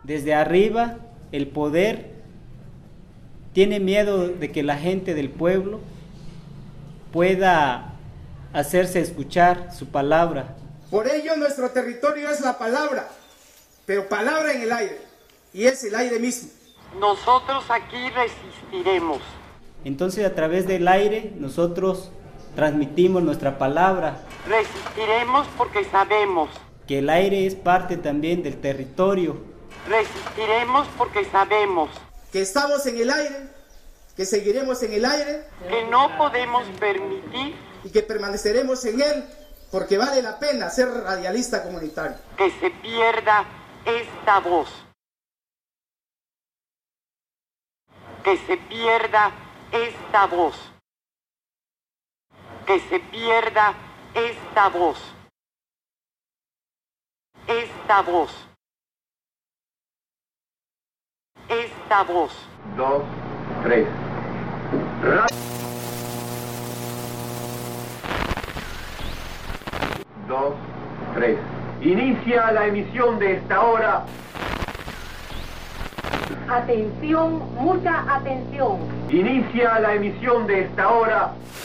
Desde arriba, el poder tiene miedo de que la gente del pueblo pueda hacerse escuchar su palabra. Por ello nuestro territorio es la palabra, pero palabra en el aire, y es el aire mismo. Nosotros aquí resistiremos. Entonces a través del aire nosotros transmitimos nuestra palabra. Resistiremos porque sabemos. Que el aire es parte también del territorio. Resistiremos porque sabemos. Que estamos en el aire, que seguiremos en el aire. Que no podemos permitir. Y que permaneceremos en él porque vale la pena ser radialista comunitario. Que se pierda esta voz. Que se pierda esta voz. Que se pierda esta voz. Esta voz. Esta voz. 2, 3. 2, 3. Inicia la emisión de esta hora. Atención, mucha atención. Inicia la emisión de esta hora.